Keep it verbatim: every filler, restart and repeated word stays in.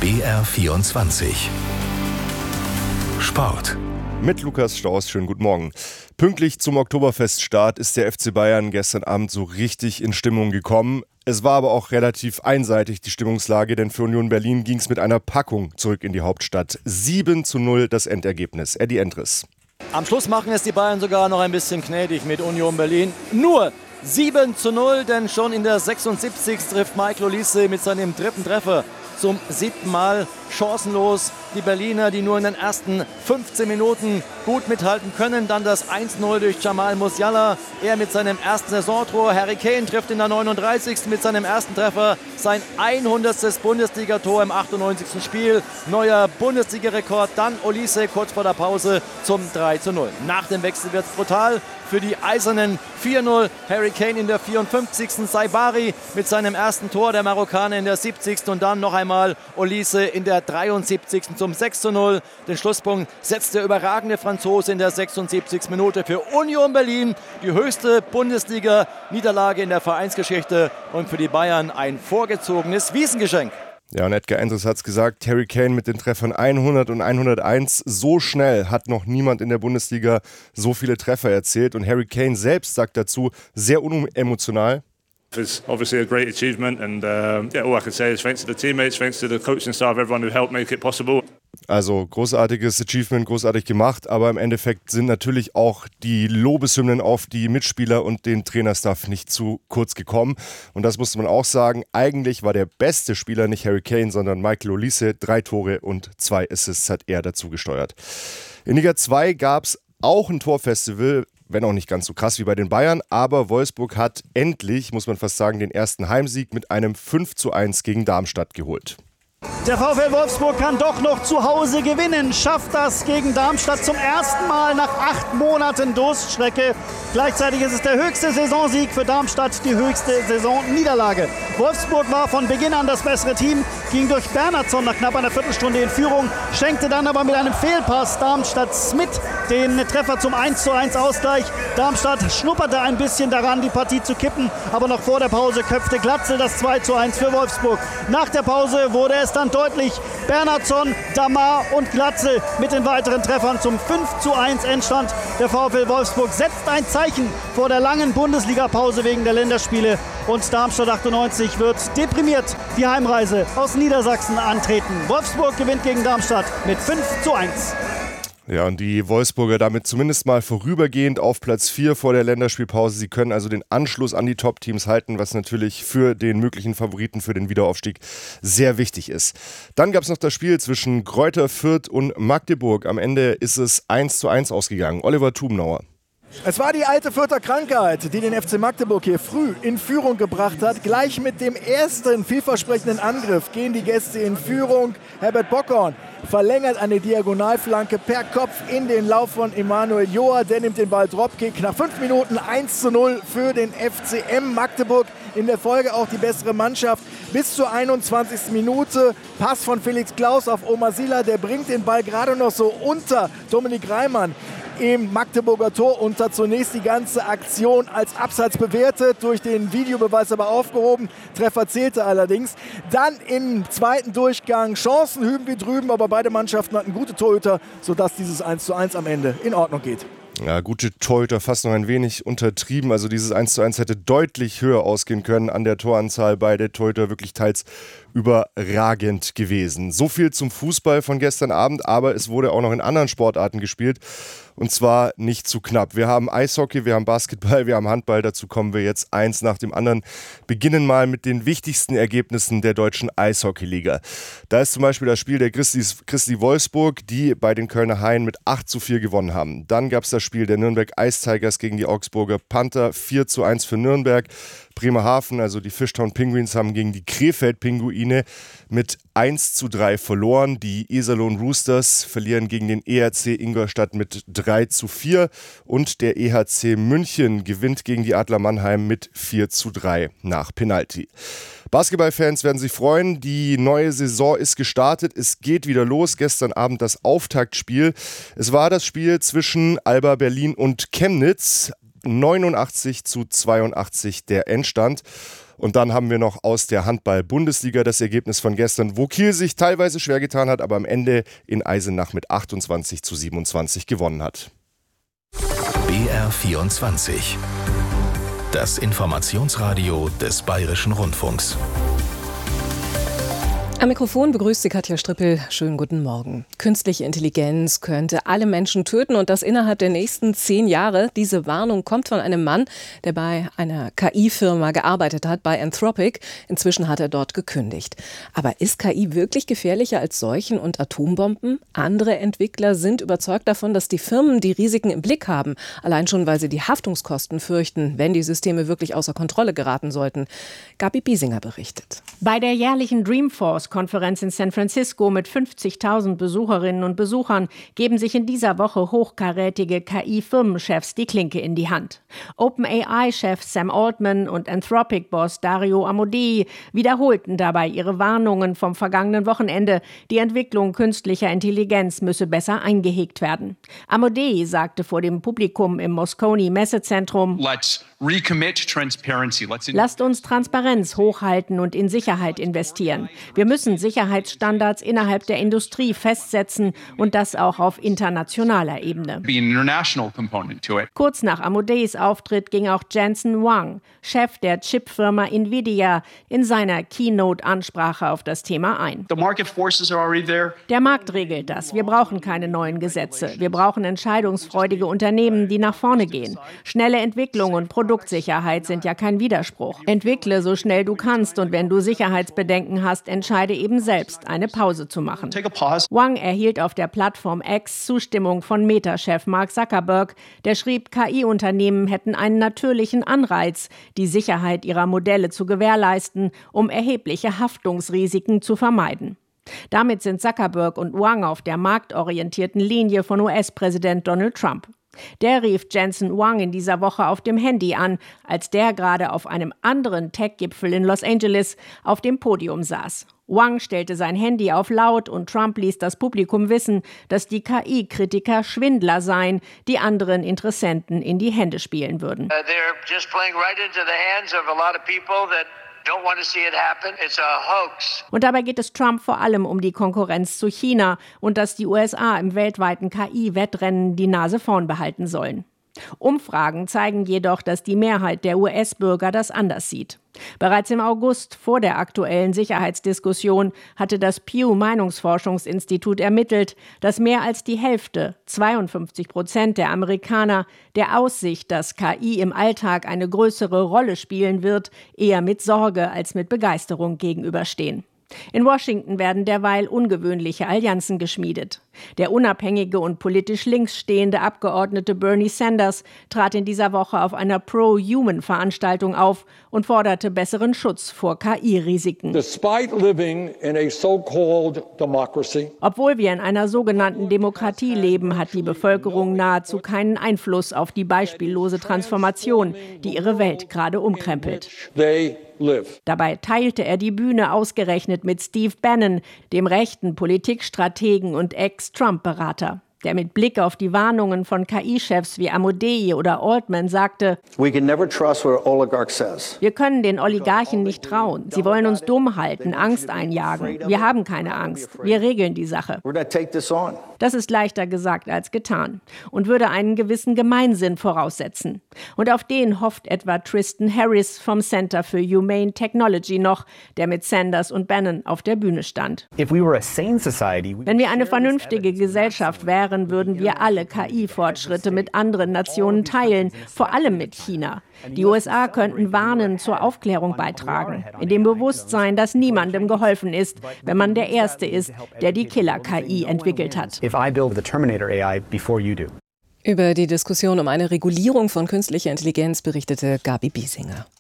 B R vierundzwanzig Sport. Mit Lukas Staus, schönen guten Morgen. Pünktlich zum Oktoberfeststart ist der F C Bayern gestern Abend so richtig in Stimmung gekommen. Es war aber auch relativ einseitig, die Stimmungslage, denn für Union Berlin ging es mit einer Packung zurück in die Hauptstadt. sieben zu null das Endergebnis. Eddie Endres. Am Schluss machen es die Bayern sogar noch ein bisschen gnädig mit Union Berlin. Nur sieben zu null, denn schon in der sechsundsiebzigsten trifft Michael Olise mit seinem dritten Treffer zum siebten Mal chancenlos. Die Berliner, die nur in den ersten fünfzehn Minuten gut mithalten können. Dann das eins zu null durch Jamal Musiala. Er mit seinem ersten Saisontor. Harry Kane trifft in der neununddreißigsten mit seinem ersten Treffer. Sein hundertstes Bundesligator im achtundneunzigsten Spiel. Neuer Bundesliga-Rekord. Dann Olise kurz vor der Pause zum drei zu null. Nach dem Wechsel wird es brutal für die Eisernen. vier null. Harry Kane in der vierundfünfzigsten Saibari mit seinem ersten Tor. Der Marokkaner in der siebzigsten Und dann noch einmal Olise in der dreiundsiebzigsten zum sechs zu null. Den Schlusspunkt setzt der überragende Franzose in der sechsundsiebzigsten Minute für Union Berlin. Die höchste Bundesliga-Niederlage in der Vereinsgeschichte und für die Bayern ein vorgezogenes Wiesengeschenk. Ja, und Edgar Endres hat es gesagt, Harry Kane mit den Treffern hundert und hunderteins. So schnell hat noch niemand in der Bundesliga so viele Treffer erzielt. Und Harry Kane selbst sagt dazu, sehr unemotional: It's obviously a great achievement, and uh, yeah, all I can say is thanks to the teammates, thanks to the coaching staff, everyone who helped make it possible. Also großartiges Achievement, großartig gemacht, aber im Endeffekt sind natürlich auch die Lobeshymnen auf die Mitspieler und den Trainerstaff nicht zu kurz gekommen. Und das muss man auch sagen, eigentlich war der beste Spieler nicht Harry Kane, sondern Michael Olise. Drei Tore und zwei Assists hat er dazu gesteuert. In Liga zwei gab es auch ein Torfestival, wenn auch nicht ganz so krass wie bei den Bayern, aber Wolfsburg hat endlich, muss man fast sagen, den ersten Heimsieg mit einem fünf zu eins gegen Darmstadt geholt. Der VfL Wolfsburg kann doch noch zu Hause gewinnen, schafft das gegen Darmstadt zum ersten Mal nach acht Monaten Durststrecke. Gleichzeitig ist es der höchste Saisonsieg für Darmstadt, die höchste Saisonniederlage. Wolfsburg war von Beginn an das bessere Team, ging durch Bernhardsson nach knapp einer Viertelstunde in Führung, schenkte dann aber mit einem Fehlpass Darmstadt Smith den Treffer zum eins zu eins Ausgleich. Darmstadt schnupperte ein bisschen daran, die Partie zu kippen, aber noch vor der Pause köpfte Glatzel das zwei zu eins für Wolfsburg. Nach der Pause wurde es dann deutlich. Bernhardsson, Damar und Glatzel mit den weiteren Treffern zum fünf zu eins Endstand. Der VfL Wolfsburg setzt ein Zeichen vor der langen Bundesliga-Pause wegen der Länderspiele. Und Darmstadt achtundneunzig wird deprimiert die Heimreise aus Niedersachsen antreten. Wolfsburg gewinnt gegen Darmstadt mit fünf zu eins. Ja, und die Wolfsburger damit zumindest mal vorübergehend auf Platz vier vor der Länderspielpause. Sie können also den Anschluss an die Top-Teams halten, was natürlich für den möglichen Favoriten für den Wiederaufstieg sehr wichtig ist. Dann gab es noch das Spiel zwischen Greuther Fürth und Magdeburg. Am Ende ist es eins zu eins ausgegangen. Oliver Tubenauer. Es war die alte Fürther Krankheit, die den F C Magdeburg hier früh in Führung gebracht hat. Gleich mit dem ersten vielversprechenden Angriff gehen die Gäste in Führung. Herbert Bockhorn verlängert eine Diagonalflanke per Kopf in den Lauf von Emanuel Joa. Der nimmt den Ball Dropkick. Nach fünf Minuten eins zu null für den F C M Magdeburg. In der Folge auch die bessere Mannschaft. Bis zur einundzwanzigsten Minute. Pass von Felix Klaus auf Omar Sila. Der bringt den Ball gerade noch so unter Dominik Reimann im Magdeburger Tor unter. Zunächst die ganze Aktion als Abseits bewertet, durch den Videobeweis aber aufgehoben. Treffer zählte allerdings. Dann im zweiten Durchgang Chancen hüben wie drüben, aber beide Mannschaften hatten gute Torhüter, sodass dieses eins zu eins am Ende in Ordnung geht. Ja, gute Torhüter, fast noch ein wenig untertrieben. Also dieses eins zu eins hätte deutlich höher ausgehen können an der Toranzahl. Beide Torhüter wirklich teils überragend gewesen. So viel zum Fußball von gestern Abend, aber es wurde auch noch in anderen Sportarten gespielt. Und zwar nicht zu knapp. Wir haben Eishockey, wir haben Basketball, wir haben Handball. Dazu kommen wir jetzt eins nach dem anderen. Beginnen mal mit den wichtigsten Ergebnissen der deutschen Eishockeyliga. Da ist zum Beispiel das Spiel der Christis, Christi Wolfsburg, die bei den Kölner Haien mit acht zu vier gewonnen haben. Dann gab es das Spiel der Nürnberg Ice Tigers gegen die Augsburger Panther, vier zu eins für Nürnberg. Bremerhaven, also die Fishtown Penguins, haben gegen die Krefeld Pinguine mit eins zu drei verloren. Die Iserlohn Roosters verlieren gegen den E R C Ingolstadt mit drei zu vier und der E H C München gewinnt gegen die Adler Mannheim mit vier zu drei nach Penalty. Basketballfans werden sich freuen, die neue Saison ist gestartet, es geht wieder los. Gestern Abend das Auftaktspiel. Es war das Spiel zwischen Alba Berlin und Chemnitz. neunundachtzig zu zweiundachtzig der Endstand. Und dann haben wir noch aus der Handball-Bundesliga das Ergebnis von gestern, wo Kiel sich teilweise schwer getan hat, aber am Ende in Eisenach mit achtundzwanzig zu siebenundzwanzig gewonnen hat. B R vierundzwanzig. Das Informationsradio des Bayerischen Rundfunks. Am Mikrofon begrüßt Sie Katja Strippel. Schönen guten Morgen. Künstliche Intelligenz könnte alle Menschen töten und das innerhalb der nächsten zehn Jahre. Diese Warnung kommt von einem Mann, der bei einer K I-Firma gearbeitet hat, bei Anthropic. Inzwischen hat er dort gekündigt. Aber ist K I wirklich gefährlicher als Seuchen und Atombomben? Andere Entwickler sind überzeugt davon, dass die Firmen die Risiken im Blick haben. Allein schon, weil sie die Haftungskosten fürchten, wenn die Systeme wirklich außer Kontrolle geraten sollten. Gabi Biesinger berichtet. Bei der jährlichen Dreamforce-Konferenz in San Francisco mit fünfzigtausend Besucherinnen und Besuchern geben sich in dieser Woche hochkarätige K I-Firmenchefs die Klinke in die Hand. OpenAI-Chef Sam Altman und Anthropic-Boss Dario Amodei wiederholten dabei ihre Warnungen vom vergangenen Wochenende. Die Entwicklung künstlicher Intelligenz müsse besser eingehegt werden. Amodei sagte vor dem Publikum im Moscone Messezentrum: Let's recommit transparency. Let's Lasst uns Transparenz hochhalten und in Sicherheit investieren. Wir müssen Sicherheitsstandards innerhalb der Industrie festsetzen und das auch auf internationaler Ebene. be an international component to it. Kurz nach Amodeis Auftritt ging auch Jensen Huang, Chef der Chipfirma Nvidia, in seiner Keynote-Ansprache auf das Thema ein. The market forces are already there. Der Markt regelt das. Wir brauchen keine neuen Gesetze. Wir brauchen entscheidungsfreudige Unternehmen, die nach vorne gehen. Schnelle Entwicklung und Produktsicherheit sind ja kein Widerspruch. Entwickle so schnell du kannst und wenn du Sicherheitsbedenken hast, entscheide eben selbst, eine Pause zu machen. Take a pause. Wang erhielt auf der Plattform X Zustimmung von Meta-Chef Mark Zuckerberg. Der schrieb, K I-Unternehmen hätten einen natürlichen Anreiz, die Sicherheit ihrer Modelle zu gewährleisten, um erhebliche Haftungsrisiken zu vermeiden. Damit sind Zuckerberg und Wang auf der marktorientierten Linie von U S-Präsident Donald Trump. Der rief Jensen Huang in dieser Woche auf dem Handy an, als der gerade auf einem anderen Tech-Gipfel in Los Angeles auf dem Podium saß. Wang stellte sein Handy auf laut und Trump ließ das Publikum wissen, dass die K I-Kritiker Schwindler seien, die anderen Interessenten in die Hände spielen würden. Uh, they're just playing right into the hands of a lot of people that don't want to see it happen. It's a hoax. Und dabei geht es Trump vor allem um die Konkurrenz zu China und dass die U S A im weltweiten K I-Wettrennen die Nase vorn behalten sollen. Umfragen zeigen jedoch, dass die Mehrheit der U S-Bürger das anders sieht. Bereits im August, vor der aktuellen Sicherheitsdiskussion, hatte das Pew-Meinungsforschungsinstitut ermittelt, dass mehr als die Hälfte, zweiundfünfzig Prozent der Amerikaner, der Aussicht, dass K I im Alltag eine größere Rolle spielen wird, eher mit Sorge als mit Begeisterung gegenüberstehen. In Washington werden derweil ungewöhnliche Allianzen geschmiedet. Der unabhängige und politisch links stehende Abgeordnete Bernie Sanders trat in dieser Woche auf einer Pro-Human-Veranstaltung auf und forderte besseren Schutz vor K I-Risiken. Despite living in a so-called democracy, Obwohl wir in einer sogenannten Demokratie leben, hat die Bevölkerung nahezu keinen Einfluss auf die beispiellose Transformation, die ihre Welt gerade umkrempelt. they live. Dabei teilte er die Bühne ausgerechnet mit Steve Bannon, dem rechten Politikstrategen und Ex-Trump-Berater, der mit Blick auf die Warnungen von K I-Chefs wie Amodei oder Altman sagte: We can never trust what an oligarch says. Wir können den Oligarchen nicht trauen. Sie wollen uns dumm halten, Angst einjagen. Wir haben keine Angst. Wir regeln die Sache. We're going to take this on. Das ist leichter gesagt als getan und würde einen gewissen Gemeinsinn voraussetzen. Und auf den hofft etwa Tristan Harris vom Center for Humane Technology noch, der mit Sanders und Bannon auf der Bühne stand. If we were a sane society, we Wenn wir eine vernünftige Gesellschaft wären, würden wir alle K I-Fortschritte mit anderen Nationen teilen, vor allem mit China. Die U S A könnten warnen, zur Aufklärung beitragen, in dem Bewusstsein, dass niemandem geholfen ist, wenn man der Erste ist, der die Killer-K I entwickelt hat. if I build the Terminator A I before you do. Über die Diskussion um eine Regulierung von künstlicher Intelligenz berichtete Gabi Biesinger.